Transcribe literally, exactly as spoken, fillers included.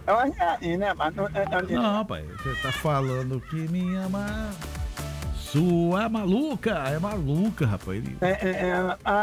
Olha aí, né, mas não é olha Não, pai, você tá falando que me ama. Sua maluca, é maluca, rapaz. Ele é é é a